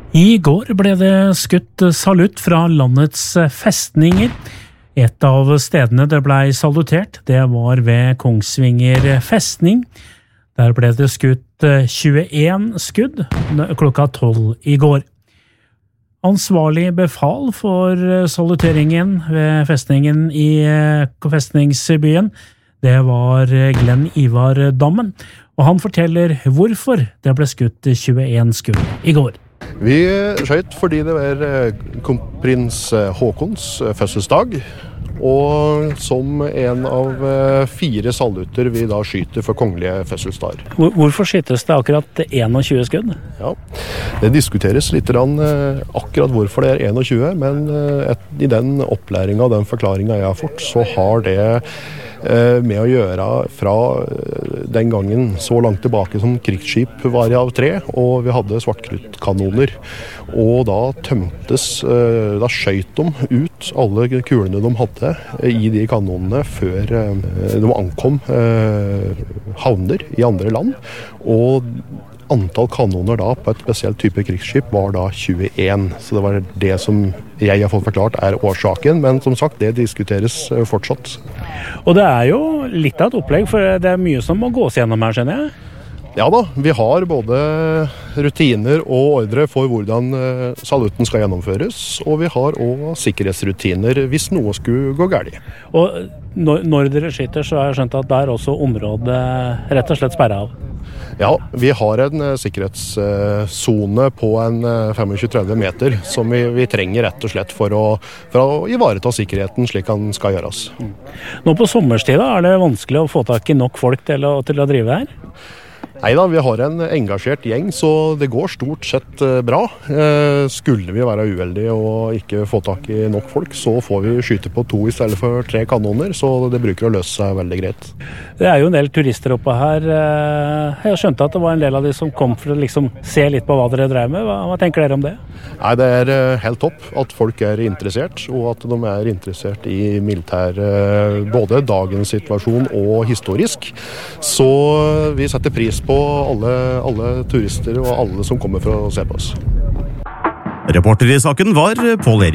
I går ble det skutt salutt fra landets festninger. Et av stedene det ble salutert, det var ved Kongsvinger festning. Der ble det skutt 21 skudd klokka 12 i går. Ansvarlig befal for saluteringen ved festningen i festningsbyen, det var Glenn Ivar Dammen, og han forteller hvorfor det ble skutt 21 skudd i går. Vi skjøt fordi det var kronprins Haakons fødselsdag, og som en av 4 salutter vi da skyter for kongelige fødselsdager. Hvorfor skytes det akkurat 21 skudd? Ja, det diskuteres litt akkurat hvorfor det 21, men i den opplæringen og den forklaringen jeg har fått, så har det med å gjøre fra den gangen så langt tilbake som krigsskip var av tre, og vi hadde svartkrutkanoner. Og da da skjøt de ut alle kulene de hadde i de kanonene før de ankom havner i andre land. Og antall kanoner da på et spesielt type krigsskip var da 21. Så det var det som jeg har fått forklart årsaken, men som sagt, det diskuteres fortsatt. Og det jo litt av et opplegg, for det mye som må gås gjennom her, skjønner jeg? Ja da, vi har både rutiner og ordre for hvordan salutten skal gjennomføres, og vi har også sikkerhetsrutiner hvis noe skulle gå galt. Og når dere skyter, så har jeg skjønt at det også området rett og slett sperret av? Ja, vi har en sikkerhetszone på en 25-30 meter som vi trenger rett og slett for å ivareta sikkerheten slik den skal gjøres. Nå på sommerstid det vanskelig å få tak i nok folk til å drive her? Neida, vi har en engasjert gjeng, så det går stort sett bra. Skulle vi være uheldige og ikke få tak i nok folk, så får vi skyte på 2 i stedet for 3 kanoner, så det bruker å løse seg veldig greit. Det jo en del turister oppe her. Jeg skjønte at det var en del av de som kom for å liksom se litt på hva dere drev med. Hva tenker dere om det? Nei, det helt topp at folk interessert, og at de interessert i militær, både dagens situasjon og historisk. Så vi setter pris på alle turister og alle som kommer for å se på oss. Reporter i saken var Pål Erik.